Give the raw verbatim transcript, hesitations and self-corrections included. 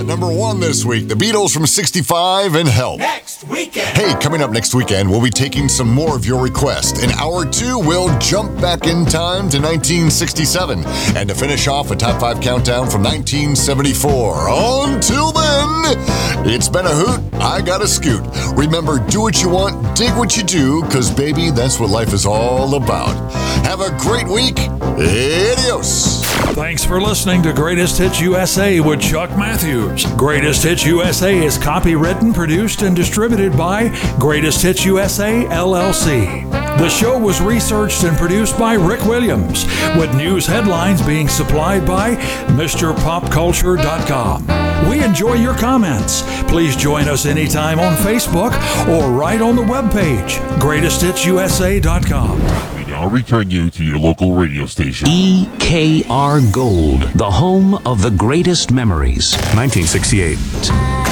number one this week. The Beatles from sixty-five and Help. Next weekend. Hey, coming up next weekend, we'll be taking some more of your requests. In hour two, we'll jump back in time to nineteen sixty-seven. And to finish off a top five countdown from nineteen seventy-four. Until then, it's been a hoot. I got a scoot. Remember, do what you want, dig what you do, because, baby, that's what life is all about. Have a great week. Adios. Thanks for listening to Greatest Hits U S A with Chuck Matthews. Greatest Hits U S A is copywritten, produced, and distributed by Greatest Hits U S A, L L C. The show was researched and produced by Rick Williams, with news headlines being supplied by Mister Pop Culture dot com. We enjoy your comments. Please join us anytime on Facebook or right on the webpage, Greatest Hits U S A dot com. I'll return you to your local radio station. E K R Gold, the home of the greatest memories. nineteen sixty-eight.